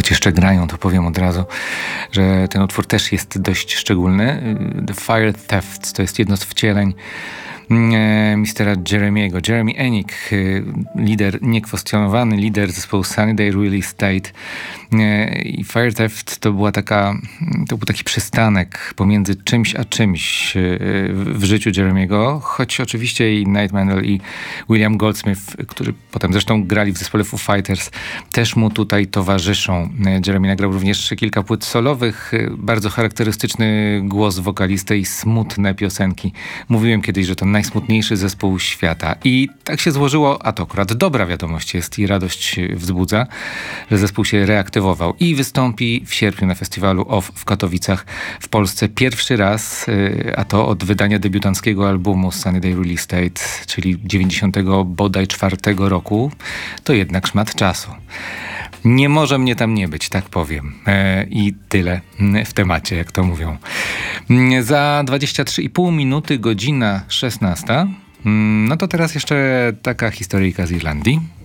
choć jeszcze grają, to powiem od razu, że ten utwór też jest dość szczególny. The Fire Theft to jest jedno z wcieleń mistera Jeremiego. Jeremy Enigk, lider, niekwestionowany lider zespołu Sunny Day Real Estate. I Fire Theft to był taki przystanek pomiędzy czymś a czymś w życiu Jeremiego, choć oczywiście i Nate Mendel i William Goldsmith, którzy potem zresztą grali w zespole Foo Fighters, też mu tutaj towarzyszą. Jeremy nagrał również kilka płyt solowych, bardzo charakterystyczny głos wokalisty i smutne piosenki. Mówiłem kiedyś, że to najsmutniejszy zespół świata. I tak się złożyło, a to akurat dobra wiadomość jest i radość wzbudza, że zespół się reaktywował i wystąpi w sierpniu na festiwalu OFF w Katowicach w Polsce pierwszy raz, a to od wydania debiutanckiego albumu Sunny Day Real Estate, czyli 94 roku. To jednak szmat czasu. Nie może mnie tam nie być, tak powiem. I tyle w temacie, jak to mówią. Za 23,5 minuty, godzina 16. No to teraz jeszcze taka historyjka z Irlandii.